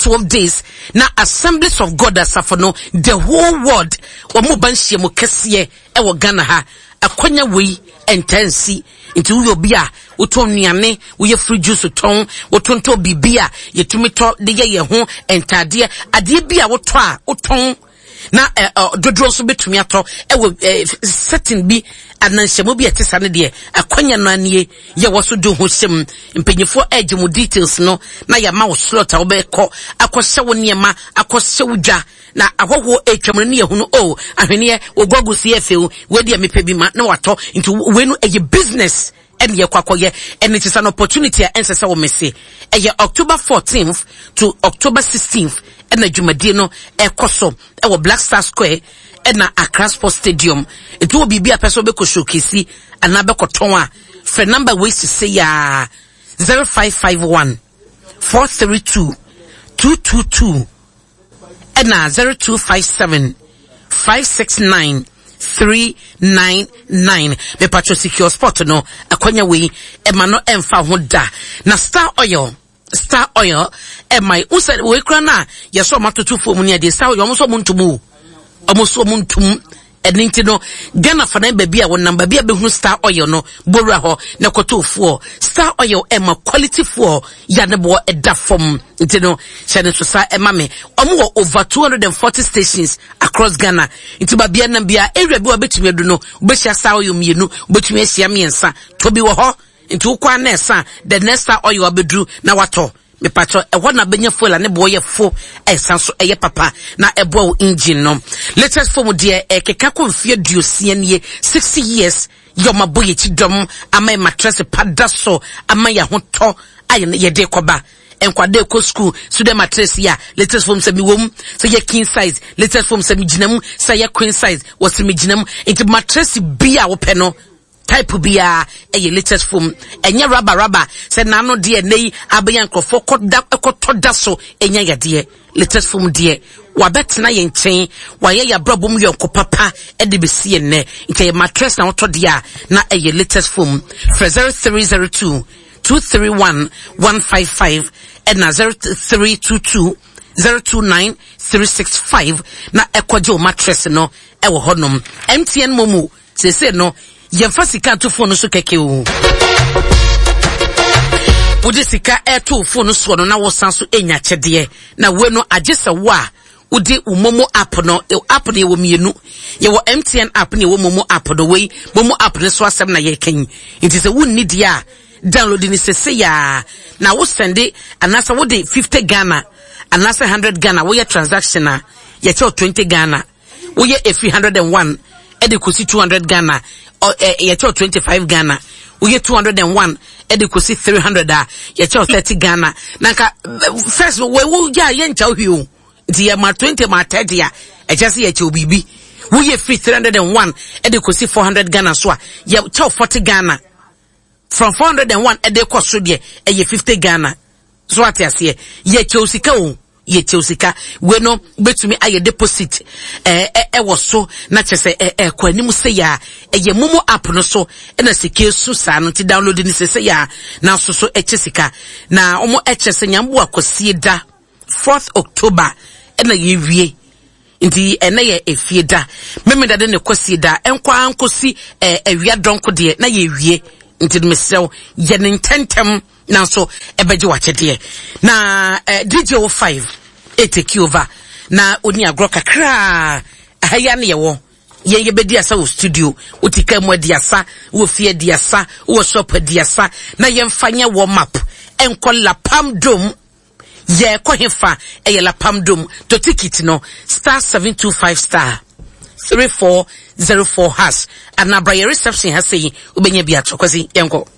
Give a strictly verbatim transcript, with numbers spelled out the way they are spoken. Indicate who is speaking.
Speaker 1: twelve days na Assemblies of God asafono the whole world omo banhye mo kese e wo Ghana ha akonya wei entansi nti wo obi a woton nuane wo ye free juice ton wotonto bibia yetumi to de ye ye ho entade ade bia woto a woton na dodro so betumi ato e wo setting bi ananhyemo bi etesa ne de akonya no anie ye wo so do ho hyem mpenyefo edge mu details no na ya ma wo slot a wo be ko akɔhye wo niema akɔhye wo dwa na ahoho etwamre ne yehunu o ahwene wo gogusi efew we de mepe bi ma na wato into we no eye business and ye kwakoye and it is an opportunity a ensesa wo mese eye October fourteenth to October sixteenth and na dwumade no ekoso e wo Black Star Square and na Accra Sports Stadium it will be a person be ko showcase and na be ko ton a for number ways to say ya zero five five one four three two two two two and na zero two five seven five six nine three nine nine me patro secure spot no akonya we e ma no emfa ho da na Star Oil Star Oil e mai usa we kra na ye so matoto fo mu ne de Star Oil omo so muntumu omo so muntum eninti no Ghana fa na baby a won number bia be hu Star Oil no borua ho na koto fo Star Oil e ma quality fo ya ne bo e da fom nti no chane so sa e ma me omo over two hundred forty stations across Ghana nti ba bia na bia area bi wa betumi adu no be hia Star Oil mienu betumi ahia miensa to bi wo ho nti ukwa na esa the next Star Oil abedru na wato me patro e ho na benya fuel na bo ye fo e san so e ye papa na e bo engine no latest form de e keka konfie duosia ne sixty years yo maboye chidom ama mattress pada so ama ya hoto aye ye de koba enkwade ko school student mattress ya latest form se mi wom so ye king size latest form se mi ginam say ye queen size was mi ginam enti mattress bia wo pe no type bia e ye latest form enye rubber rubber se na no de nei abayan krofo koda ekotoda so enye ye de latest form de wa betna ye nchen wa ye ya brobom yonko papa e de besie ne nke mattress na woto de a na e ye latest form for zero three zero two two three one one five five and na zero three two two zero two nine three six five na ekwaje mattress no e wo honom M T N momo se se no yemfa sika to phone so keke o wode sika e to phone so no na wo san so enya chede na we no agese wo a wode umomo app no app ne wo mienu ye wo M T N app ne wo momo app do we momo app ne so asem na ye kan nti se wonni dia download ni sese ya na wo send anasa wo de fifty Ghana anasa one hundred Ghana wo ye transaction na ye che twenty Ghana wo ye a three hundred one e de kosi two hundred Ghana or ye che twenty-five Ghana wo ye two hundred one e de kosi three hundred a ye che thirty Ghana nanka first we wo ya ye ncha hwi nti ye ma twenty ma thirty a e che se ye che obibi wo ye free three hundred one e de kosi four hundred Ghana so a ye che forty Ghana from four hundred one e de koso de e ye fifty Ghana so ati ase ye che osika o ye che osika we no betumi aye deposit eh e wo so na chese eh eh kwanimu se ya e ye mumu app no so e na sike su sa no ti download ni se se ya na so so e chesika na omo e chese nyambo akosie da fourth October e na ye wie nti ene ye efie da memeda de ne kosie da enkwa ankosi eh awia donko de na ye wie nti mesew ye ntentem na so ebeje wachede na uh, D J O five e take over na oni agro kakra ahaya ne yewo ye ye bedi asa wo studio utika mu adiasa wo fie adiasa wo shop adiasa na ye mfanya wo map enko la pam dom ye ko hefa e ye la pam dom to ticket no star seven two five star three four zero four hash and na bra reception ha say ubenya bi atokwasi yenko